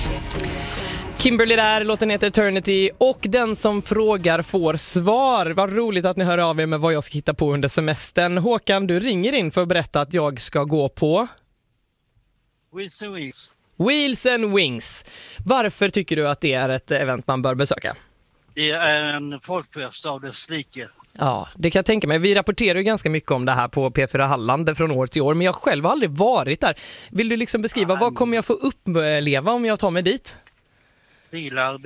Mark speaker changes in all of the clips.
Speaker 1: Kimberly där, låten heter Eternity och den som frågar får svar. Vad roligt att ni hör av er med vad jag ska hitta på under semestern. Håkan, du ringer in för att berätta att jag ska gå på
Speaker 2: Wheels and Wings.
Speaker 1: Wheels and Wings. Varför tycker du att det är ett event man bör besöka?
Speaker 2: Det är en folkfest av dess like.
Speaker 1: Ja, det kan jag tänka mig. Vi rapporterar ju ganska mycket om det här på P4 Halland från år till år, men jag själv har aldrig varit där. Vill du liksom beskriva, vad kommer jag få uppleva om jag tar mig dit?
Speaker 2: Bilar.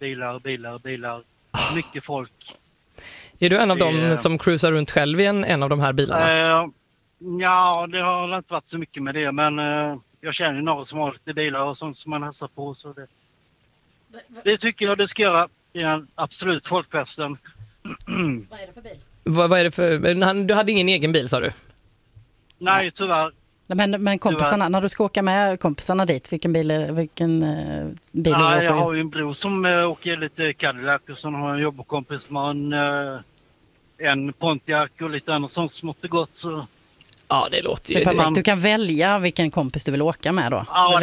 Speaker 2: Mycket folk.
Speaker 1: Är du en av dem som cruisar runt själv i en av de här bilarna?
Speaker 2: Ja, det har inte varit så mycket med det, men jag känner några som har lite bilar och sånt som man hälsar på. Så det tycker jag det ska göra i en absolut folkfesten.
Speaker 3: Vad är det för bil?
Speaker 1: Vad är det för... Du hade ingen egen bil, sa du?
Speaker 2: Nej, tyvärr.
Speaker 3: Men kompisarna, när du ska åka med kompisarna dit, vilken bil
Speaker 2: jag har ju en bror som åker lite Cadillac och sen har jag en jobbkompis som har en Pontiac och lite annat sånt smått och gott. Så.
Speaker 1: Ja, det låter ju...
Speaker 3: Det är perfekt. Du kan välja vilken kompis du vill åka med då.
Speaker 2: Ja,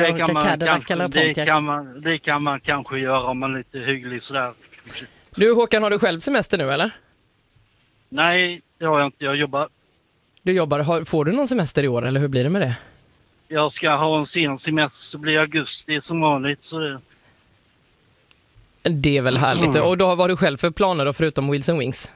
Speaker 2: det kan man kanske göra om man är lite hygglig sådär.
Speaker 1: Du Håkan, har du själv semester nu eller?
Speaker 2: Nej, det har jag inte. Jag jobbar.
Speaker 1: Du jobbar. Får du någon semester i år eller hur blir det med det?
Speaker 2: Jag ska ha en sen semester så blir augusti som vanligt. Så...
Speaker 1: Det är väl härligt. Och då har du själv för planer då, förutom Wheels and Wings?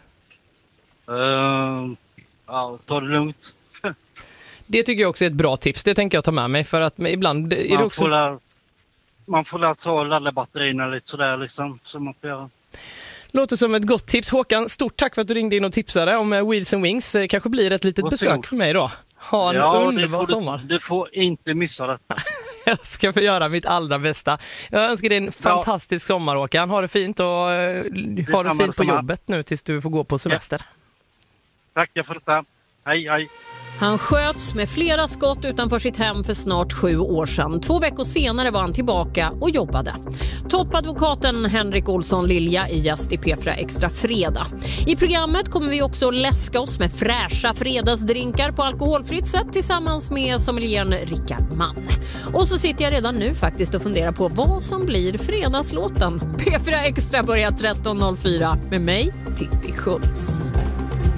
Speaker 2: Ja, ta det lugnt.
Speaker 1: Det tycker jag också är ett bra tips. Det tänker jag ta med mig för att ibland är det också...
Speaker 2: Man får ta ladda batterierna lite sådär liksom, som man får göra.
Speaker 1: Låter som ett gott tips. Håkan, stort tack för att du ringde in och tipsade om Wheels and Wings. Kanske blir ett litet besök för mig då. Ha en underbar sommar.
Speaker 2: Du får inte missa detta.
Speaker 1: Jag ska få göra mitt allra bästa. Jag önskar dig en fantastisk sommar, Håkan. Ha det fint och ha det fint på jobbet nu tills du får gå på semester.
Speaker 2: Ja. Tack för detta. Hej.
Speaker 4: Han sköts med flera skott utanför sitt hem för snart 7 år sedan. 2 veckor senare var han tillbaka och jobbade. Toppadvokaten Henrik Olsson Lilja är gäst i P4 Extra fredag. I programmet kommer vi också läska oss med fräscha fredagsdrinkar på alkoholfritt sätt tillsammans med sommelieren Rickard Mann. Och så sitter jag redan nu faktiskt och funderar på vad som blir fredagslåten. P4 Extra börjar 13.04 med mig, Titti Schultz.